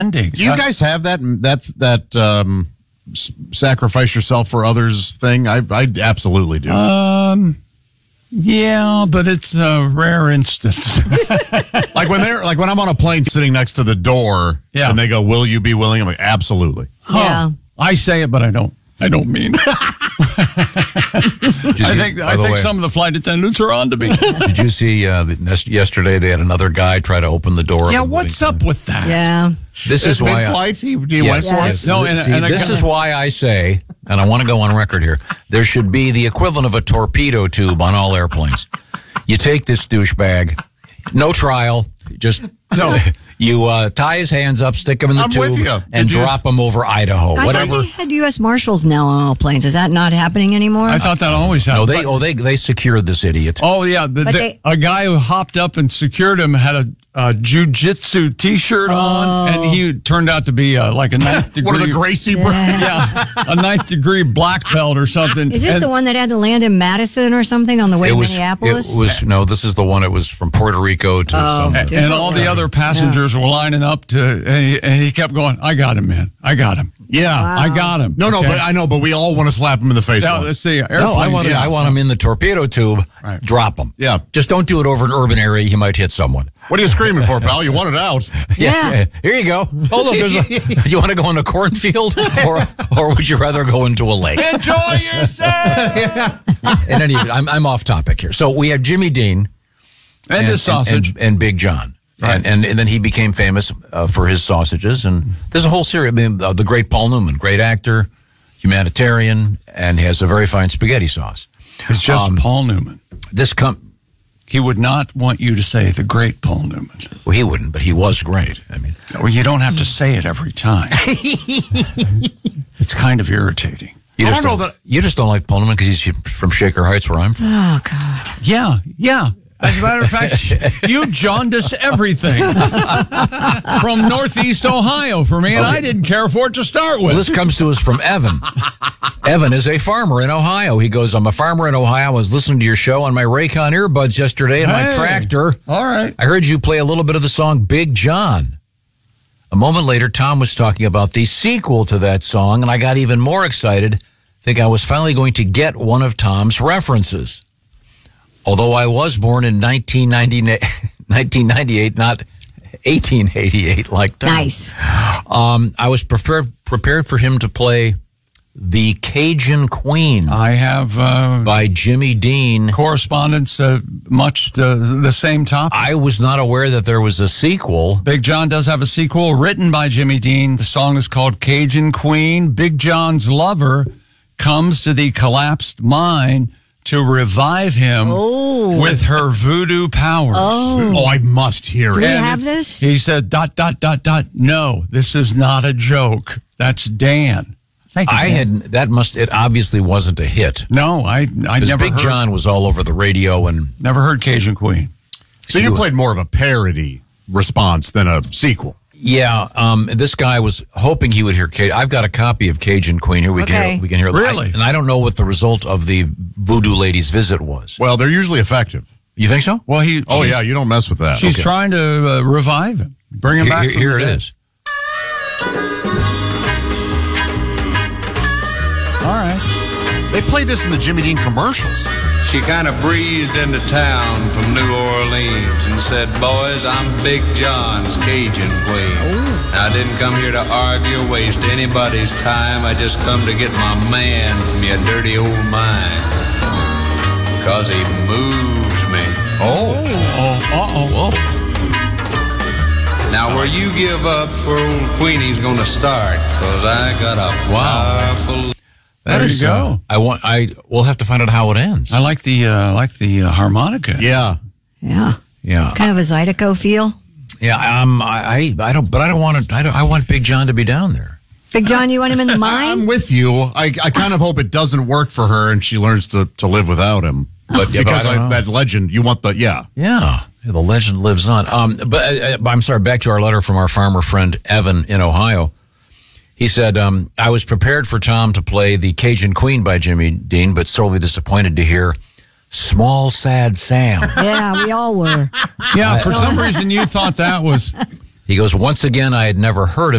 ending. Do you guys have that sacrifice yourself for others thing? I absolutely do. Yeah, but it's a rare instance. like when I'm on a plane sitting next to the door, and they go, "Will you be willing?" I'm like, "Absolutely." Yeah. I say it, but I don't mean it. I think some of the flight attendants are on to me. Did you see yesterday they had another guy try to open the door? Yeah, what's up with that? Yeah. This is why mid-flight, he went for it? No, this is why I say, and I want to go on record here, there should be the equivalent of a torpedo tube on all airplanes. You take this douchebag, no trial, just you tie his hands up, stick him in the tube, and drop him over Idaho. I thought they had U.S. Marshals now on all planes. Is that not happening anymore? I thought that always happened. No, they secured this idiot. Oh yeah, a guy who hopped up and secured him had a jiu-jitsu T-shirt on, and he turned out to be like a 9th degree. One of the Gracie brothers. Yeah, a 9th degree black belt or something. Is this the one that had to land in Madison or something on the way to Minneapolis? No, this is the one. It was from Puerto Rico to some. And all the other passengers were lining up and he kept going, "I got him, man. I got him. Yeah, wow. I got him." No, but I know, but we all want to slap him in the face. No, let's see. I want him in the torpedo tube. Right. Drop him. Yeah, just don't do it over an urban area. He might hit someone. What are you screaming for, pal? You want it out? Yeah. Here you go. Oh, look, do you want to go in a cornfield, or would you rather go into a lake? Enjoy yourself. In any event, I'm off topic here. So we have Jimmy Dean and his sausage and Big John. Right. And then he became famous for his sausages. And there's a whole series. I mean, the great Paul Newman, great actor, humanitarian, and has a very fine spaghetti sauce. It's just Paul Newman. He would not want you to say the great Paul Newman. Well, he wouldn't, but he was great. I mean, well, you don't have to say it every time. It's kind of irritating. You just don't like Paul Newman because he's from Shaker Heights, where I'm from. Oh, God. Yeah. As a matter of fact, you jaundice everything from Northeast Ohio for me, and I didn't care for it to start with. Well, this comes to us from Evan. Evan is a farmer in Ohio. He goes, "I'm a farmer in Ohio. I was listening to your show on my Raycon earbuds yesterday in my tractor. All right. I heard you play a little bit of the song Big John. A moment later, Tom was talking about the sequel to that song, and I got even more excited. I think I was finally going to get one of Tom's references. Although I was born in 1998, not 1888 like Tom. Nice. I was prepared for him to play The Cajun Queen. I have by Jimmy Dean. Correspondence, much the same topic. I was not aware that there was a sequel. Big John does have a sequel written by Jimmy Dean. The song is called Cajun Queen. Big John's lover comes to the collapsed mine to revive him with her voodoo powers. Oh, I must hear it. Do we have this? He said, ... No, this is not a joke. That's Dan. It obviously wasn't a hit. No, I never Big John was all over the radio and never heard Cajun Queen. So you played more of a parody response than a sequel. Yeah, this guy was hoping he would hear Cajun. I've got a copy of Cajun Queen here. We can hear. Really? And I don't know what the result of the voodoo lady's visit was. Well, they're usually effective. You think so? Well, you don't mess with that. She's trying to revive him, bring him back. Here it is. All right. They played this in the Jimmy Dean commercials. She kind of breezed into town from New Orleans and said, "Boys, I'm Big John's Cajun Queen. I didn't come here to argue or waste anybody's time. I just come to get my man from your dirty old mind. 'Cause he moves me." Now where you give up for old Queenie's gonna start, 'cause I got a powerful... There you go. We'll have to find out how it ends. I like the harmonica. Yeah. Kind of a Zydeco feel. Yeah. I want Big John to be down there. Big John, you want him in the mine? I'm with you. I kind of hope it doesn't work for her and she learns to live without him. But because that legend, you want the the legend lives on. But I'm sorry. Back to our letter from our farmer friend Evan in Ohio. He said, I was prepared for Tom to play The Cajun Queen by Jimmy Dean, but sorely disappointed to hear Small Sad Sam. Yeah, we all were. Yeah, for some reason you thought that was... He goes, once again, I had never heard of